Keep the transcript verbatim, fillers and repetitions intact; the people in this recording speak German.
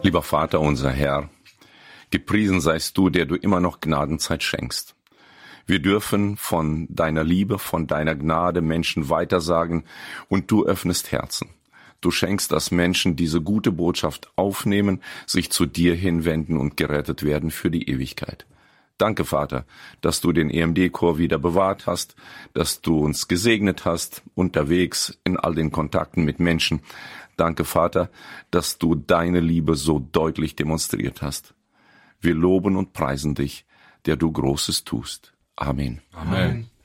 Lieber Vater, unser Herr, gepriesen seist du, der du immer noch Gnadenzeit schenkst. Wir dürfen von deiner Liebe, von deiner Gnade Menschen weitersagen und du öffnest Herzen. Du schenkst, dass Menschen diese gute Botschaft aufnehmen, sich zu dir hinwenden und gerettet werden für die Ewigkeit. Danke, Vater, dass du den E M D-Chor wieder bewahrt hast, dass du uns gesegnet hast, unterwegs in all den Kontakten mit Menschen. Danke, Vater, dass du deine Liebe so deutlich demonstriert hast. Wir loben und preisen dich, der du Großes tust. Amen. Amen.